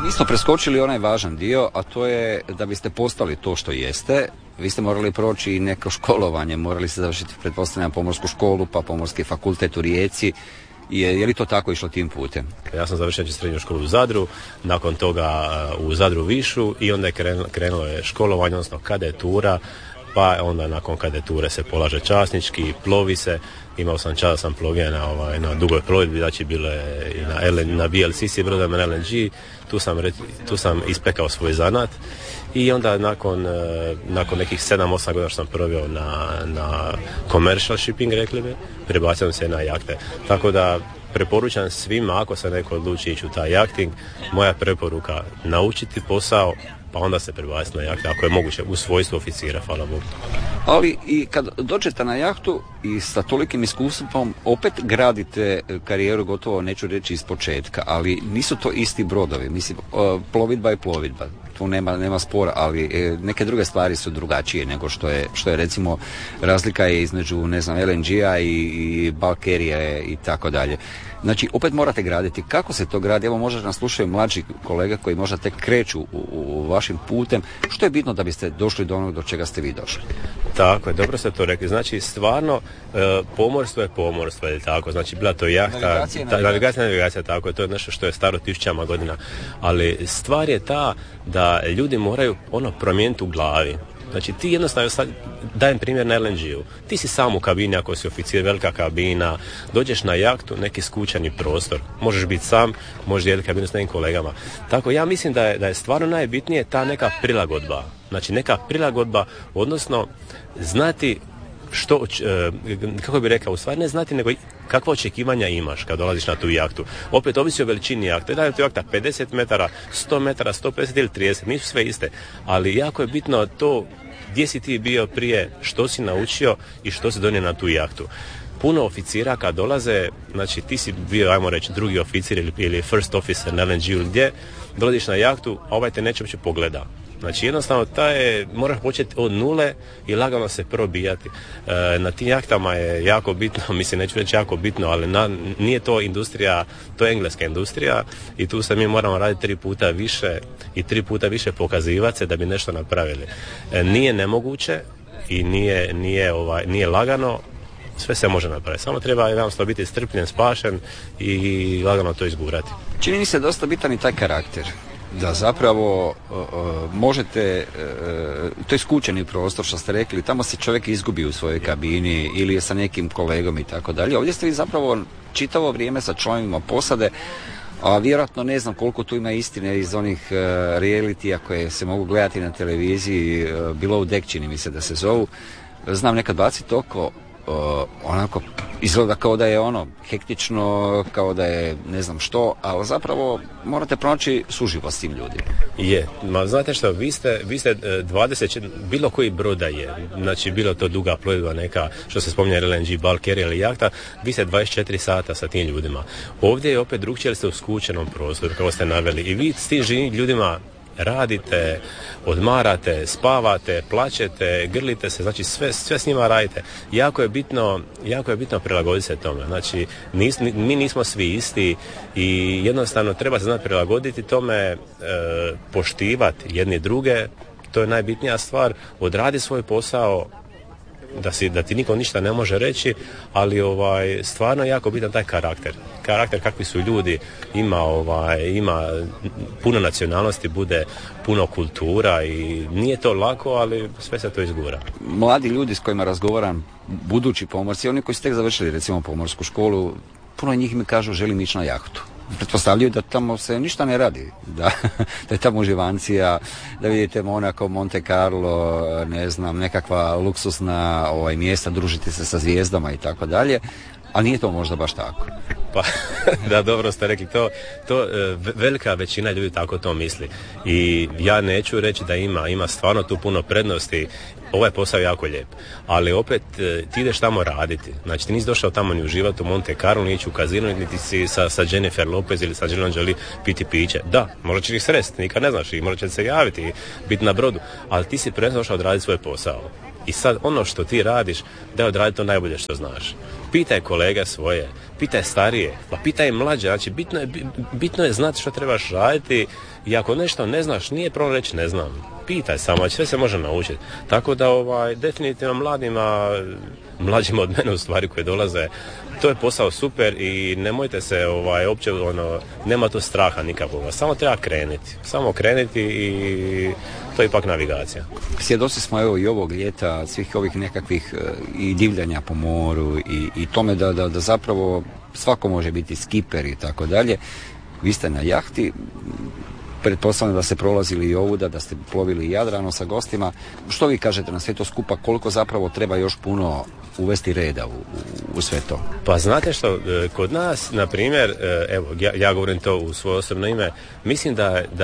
Mi smo preskočili onaj važan dio, a to je da biste postali to što jeste. Vi ste morali proći i neko školovanje, morali ste završiti, pretpostavljam, pomorsku školu, pa pomorski fakultet u Rijeci. Je li to tako išlo tim putem? Ja sam završio srednju školu u Zadru, nakon toga u Zadru višu i onda je krenulo je školovanje, odnosno kadetura, pa onda nakon kadeture se polaže časnički, plovi se. Imao sam čast, sam plovio na dugoj plovidbi, znači bilo je na BLCC brodovima na LNG, tu sam ispekao svoj zanat i onda nakon nekih 7-8 godina što sam proveo na commercial shipping, rekli bi, prebacio se na jahte. Tako da preporučam svima, ako se neko odluči ići u taj jahting, moja preporuka naučiti posao, pa onda se prebaciti na jahte, ako je moguće, u svojstvu oficira, hvala Bogu. Ali i kad dođete na jahtu i sa tolikim iskustvom opet gradite karijeru, gotovo neću reći iz početka, ali nisu to isti brodovi. Mislim, plovidba je plovidba, tu nema spora, ali neke druge stvari su drugačije nego što je recimo razlika je između, ne znam, LNG-a i Balkerije i tako dalje. Znači, opet morate graditi. Kako se to gradi? Evo, možda nas slušaju mlađi kolega koji možda tek kreću u vašim putem. Što je bitno da biste došli do onog do čega ste vi došli? Tako je, dobro ste to rekli. Znači, stvarno, pomorstvo je pomorstvo, je tako? Znači, bila to jahta, navigacija, tako je, to je nešto što je staro tisućama godina. Ali stvar je ta da ljudi moraju promijeniti u glavi. Znači ti jednostavno, dajem primjer na LNG-u, ti si sam u kabini ako si oficir, velika kabina, dođeš na jahtu, neki skučani prostor, možeš biti sam, možeš dijeliti kabinu s nekim kolegama. Tako ja mislim da je stvarno najbitnije ta neka prilagodba, znači neka prilagodba, odnosno znati što, kako bi rekao, u stvari ne znati, nego kakva očekivanja imaš kad dolaziš na tu jahtu. Opet ovisi o veličini jahte. Da je to jahta 50 metara, 100 metara, 150 ili 30, nisu sve iste. Ali jako je bitno to gdje si ti bio prije, što si naučio i što si donio na tu jahtu. Puno oficira kad dolaze, znači ti si bio, ajmo reći, drugi oficir ili first officer na LNG-u, gdje dolaziš na jahtu, a ovaj te neće uopće pogleda. Znači jednostavno moraš početi od nule i lagano se probijati. Na tim jahtama je jako bitno, mislim neću reći jako bitno, ali nije to industrija, to je engleska industrija i tu se mi moramo raditi 3 puta više i 3 puta više pokazivati se da bi nešto napravili. Nije nemoguće i nije lagano, sve se može napraviti. Samo treba jednostavno biti strpljen, spašen i lagano to izgurati. Čini mi se dosta bitan i taj karakter. Da zapravo možete, to je skučeni prostor što ste rekli, tamo se čovjek izgubi u svojoj kabini ili je sa nekim kolegom i tako dalje. Ovdje ste vi zapravo čitavo vrijeme sa članovima posade, a vjerojatno ne znam koliko tu ima istine iz onih realitija koje se mogu gledati na televiziji, Below Deck čini mi se da se zovu. Znam nekad baciti oko, onako izgleda kao da je hektično, kao da je ne znam što, ali zapravo morate pronaći suživost s tim ljudima. Je, znate što, vi ste 20, bilo koji broda je, znači bilo to duga plovidba neka, što se spominje LNG, Balker ili jahta, vi ste 24 sata sa tim ljudima. Ovdje je opet drugčije, jer ste u skučenom prostoru, kao ste naveli, i vi s tim ljudima radite, odmarate, spavate, plačete, grlite se, znači sve s njima radite. Jako je bitno prilagoditi se tome. Znači, mi nismo svi isti i jednostavno treba se znati prilagoditi tome, poštivati jedni druge, to je najbitnija stvar, odradi svoj posao, da ti niko ništa ne može reći, ali stvarno je jako bitan taj karakter kakvi su ljudi, ima puno nacionalnosti, bude puno kultura i nije to lako, ali sve se to izgura. Mladi ljudi s kojima razgovaram, budući pomorci, oni koji su tek završili recimo pomorsku školu, puno njih mi kažu želim ići na jahtu. Pretpostavljaju da tamo se ništa ne radi, da je tamo uživancija, da vidite Monaco, Monte Carlo, ne znam, nekakva luksusna mjesta, družite se sa zvijezdama i tako dalje, a nije to možda baš tako. Pa, da, dobro ste rekli, to velika većina ljudi tako to misli i ja neću reći da ima stvarno tu puno prednosti. Ovaj posao je jako lijep, ali opet ti ideš tamo raditi. Znači ti nisi došao tamo ni uživati u Monte Carlo, ni ići u kazino, niti si sa Jennifer Lopez ili sa Angelina Jolie piti piće. Da, možda će ih sresti, nikad ne znaš i možda će se javiti i biti na brodu, ali ti si prvenstveno došao odraditi svoj posao. I sad ono što ti radiš, da odradi to najbolje što znaš. Pitaj kolege svoje, pitaj starije, pa pitaj mlađe, znači bitno je znati što trebaš raditi i ako nešto ne znaš, nije problem reći ne znam. Pitaj samo, sve se može naučiti. Tako da definitivno mlađima od mene u stvari koji dolaze, to je posao super i nemojte se uopće, nema to straha nikakvog, samo treba krenuti i to je ipak navigacija. Svjedoci smo evo i ovog ljeta, svih ovih nekakvih i divljanja po moru i tome da zapravo svako može biti skiper i tako dalje. Vi ste na jahti, pretpostavljam da ste prolazili i ovuda, da ste plovili Jadranom sa gostima. Što vi kažete na sve to skupa, koliko zapravo treba još puno uvesti reda u sve to? Pa znate što, kod nas, na primjer, evo, ja govorim to u svoje osobno ime, mislim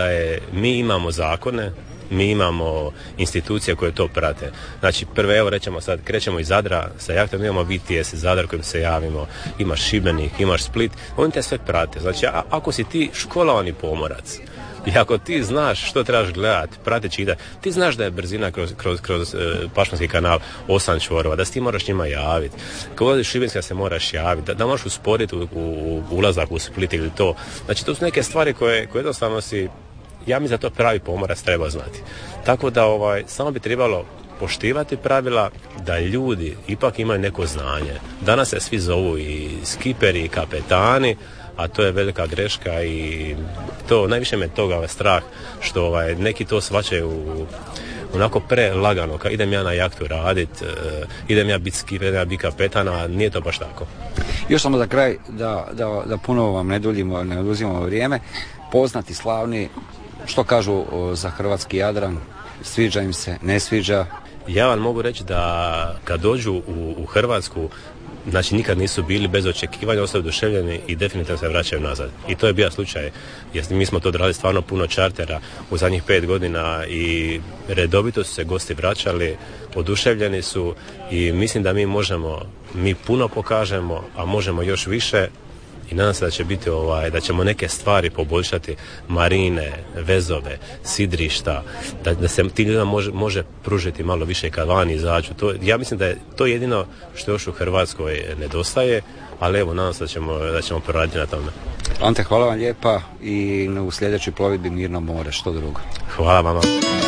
mi imamo zakone, mi imamo institucije koje to prate. Znači, prve, evo rećemo sad, krećemo iz Zadra, sa jahtom imamo VTS Zadar kojim se javimo, imaš Šibenik, imaš Split, oni te sve prate. Znači, ako si ti školovani pomorac, i ako ti znaš što trebaš gledati, prateći ide, ti znaš da je brzina kroz Pašmanski kanal 8 čvorova, da si ti moraš njima javiti. Kad ulaziš u Šibenska se moraš javiti, da možeš usporiti u ulazak u Split ili to. Znači, to su neke stvari koje jednostavno ja mislim da to pravi pomorac treba znati. Tako da samo bi trebalo poštivati pravila, da ljudi ipak imaju neko znanje. Danas se svi zovu i skiperi i kapetani, a to je velika greška i to najviše me toga strah što neki to shvaćaju onako prelagano, kao idem ja na jahtu radit, idem ja biti skiper, idem ja biti kapetan, a nije to baš tako. Još samo za kraj, da puno vam ne oduzimamo vrijeme, poznati, slavni, što kažu za hrvatski Jadran, sviđa im se, ne sviđa? Ja vam mogu reći da kad dođu u Hrvatsku, znači nikad nisu bili bez očekivanja, ostaju oduševljeni i definitivno se vraćaju nazad. I to je bio slučaj, jer mi smo to odradili stvarno puno čartera u zadnjih 5 godina i redovito su se gosti vraćali, oduševljeni su i mislim da mi puno pokažemo, a možemo još više. I nadam se da će biti da ćemo neke stvari poboljšati, marine, vezove, sidrišta, da se ti ljudima može pružiti malo više kad vani izađu. Ja mislim da je to jedino što još u Hrvatskoj nedostaje, ali evo nadam se da ćemo poraditi na tome. Ante, hvala vam lijepa i u sljedećoj plovidbi Mirno more, što drugo. Hvala vama.